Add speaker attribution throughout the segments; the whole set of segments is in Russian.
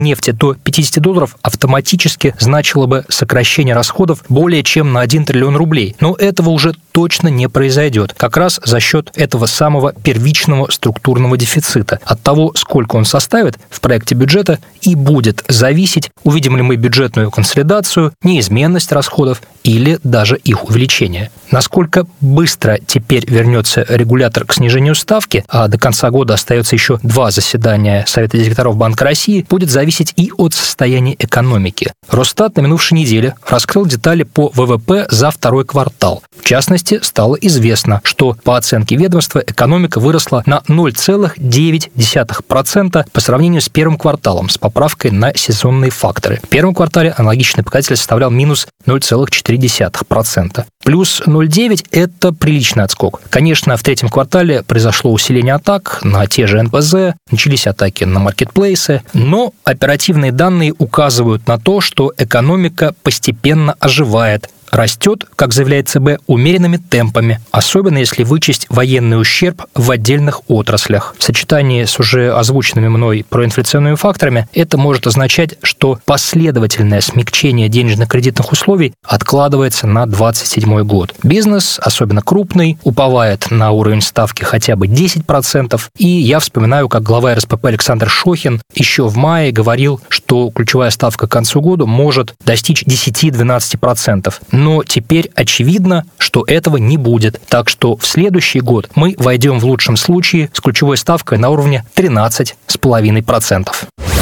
Speaker 1: нефти до $50 автоматически значило бы сокращение расходов более чем на 1 триллион рублей. Но этого уже точно не произойдет. Как раз за счет этого самого первичного структурного дефицита. От того, сколько он составит в проекте бюджета, и будет зависеть, увидим ли мы бюджетную консолидацию, неизменность расходов или даже их увеличение. Насколько быстро теперь вернется регулятор к снижению ставки, а до конца года остается еще 2 заседания Совета директоров Банка России, будет зависеть и от состояния экономики. Росстат на минувшей неделе раскрыл детали по ВВП за 2-й квартал. В частности, стало известно, что по оценке ведомства экономика выросла на 0,9% по сравнению с 1-м кварталом с поправкой на сезонные факторы. В 1-м квартале аналогичный показатель составлял минус 0,4%. Плюс 0,9% – это приличный отскок. Конечно, в 3-м квартале произошло усиление атак на те же НПЗ, начались атаки на маркетплейсы, но оперативные данные указывают на то, что экономика постепенно оживает, растет, как заявляет ЦБ, умеренными темпами, особенно если вычесть военный ущерб в отдельных отраслях. В сочетании с уже озвученными мной проинфляционными факторами это может означать, что последовательное смягчение денежно-кредитных условий откладывается на 2027 год. Бизнес, особенно крупный, уповает на уровень ставки хотя бы 10%, и я вспоминаю, как глава РСПП Александр Шохин еще в мае говорил, что ключевая ставка к концу года может достичь 10-12%. Но теперь очевидно, что этого не будет. Так что в следующий год мы войдем в лучшем случае с ключевой ставкой на уровне 13,5%.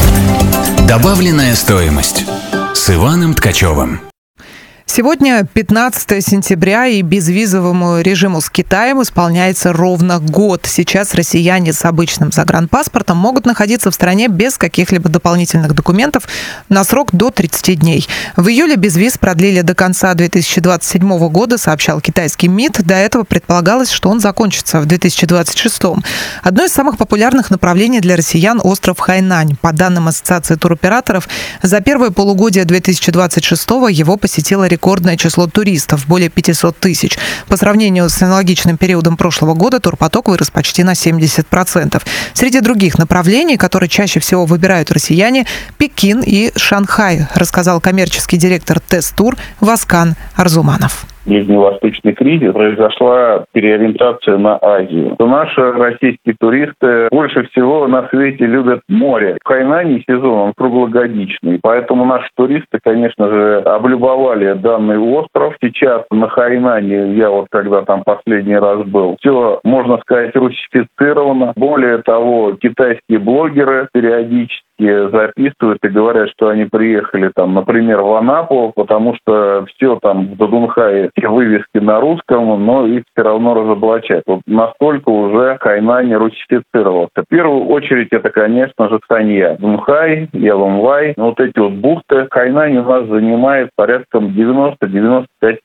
Speaker 2: Добавленная стоимость с Иваном Ткачевым.
Speaker 3: Сегодня 15 сентября, и безвизовому режиму с Китаем исполняется ровно год. Сейчас россияне с обычным загранпаспортом могут находиться в стране без каких-либо дополнительных документов на срок до 30 дней. В июле безвиз продлили до конца 2027 года, сообщал китайский МИД. До этого предполагалось, что он закончится в 2026. Одно из самых популярных направлений для россиян – остров Хайнань. По данным Ассоциации туроператоров, за первое полугодие 2026 его посетило рекордное число туристов – более 500 тысяч. По сравнению с аналогичным периодом прошлого года турпоток вырос почти на 70%. Среди других направлений, которые чаще всего выбирают россияне – Пекин и Шанхай, рассказал коммерческий директор ТЭС-тур Васкан Арзуманов.
Speaker 4: Ближневосточный кризис, произошла переориентация на Азию. То наши российские туристы больше всего на свете любят море. В Хайнане сезон, он круглогодичный. Поэтому наши туристы, конечно же, облюбовали данный остров. Сейчас на Хайнане, я вот когда там последний раз был, все, можно сказать, русифицировано. Более того, китайские блогеры периодически записывают и говорят, что они приехали там, например, в Анапу, потому что все там в Дадунхае, все вывески на русском, но их все равно разоблачают. Вот настолько уже Хайнань русифицировался. В первую очередь это, конечно же, Санья. Дунхай, Ялунвай, вот эти вот бухты. Хайнань у нас занимает порядка 90-95%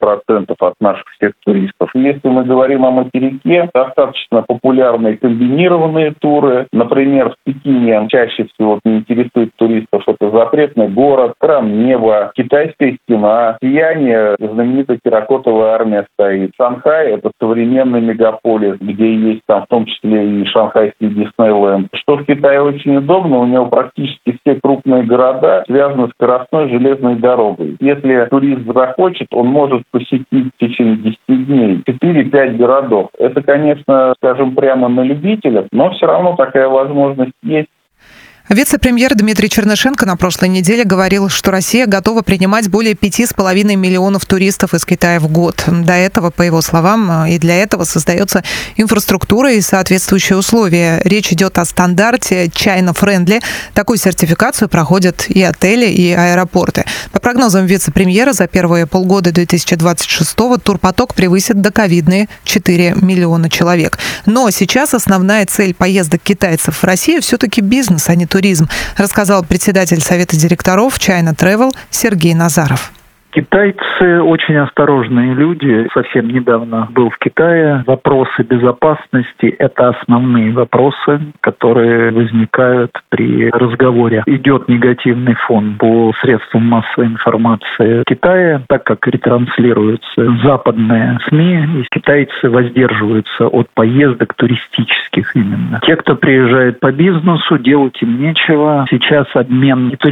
Speaker 4: от наших всех туристов. Если мы говорим о материке, достаточно популярные комбинированные туры. Например, в Пекине чаще всего интересует туристов, это запретный город, храм неба, китайская стена, сияние, знаменитая терракотовая армия стоит. Шанхай – это современный мегаполис, где есть там в том числе и шанхайский Диснейленд. Что в Китае очень удобно, у него практически все крупные города связаны скоростной железной дорогой. Если турист захочет, он может посетить в течение 10 дней 4-5 городов. Это, конечно, скажем прямо на любителя, но все равно такая возможность есть.
Speaker 3: Вице-премьер Дмитрий Чернышенко на прошлой неделе говорил, что Россия готова принимать более 5,5 миллионов туристов из Китая в год. До этого, по его словам, и для этого создается инфраструктура и соответствующие условия. Речь идет о стандарте China Friendly. Такую сертификацию проходят и отели, и аэропорты. По прогнозам вице-премьера, за первые полгода 2026-го турпоток превысит доковидные 4 миллиона человек. Но сейчас основная цель поездок китайцев в Россию все-таки бизнес, а не туризм, рассказал председатель Совета директоров China Travel Сергей Назаров.
Speaker 5: Китайцы очень осторожные люди. Совсем недавно был в Китае. Вопросы безопасности – это основные вопросы, которые возникают при разговоре. Идет негативный фон по средствам массовой информации в Китае, так как ретранслируются западные СМИ, и китайцы воздерживаются от поездок туристических именно. Те, кто приезжает по бизнесу, делать им нечего. Сейчас обмен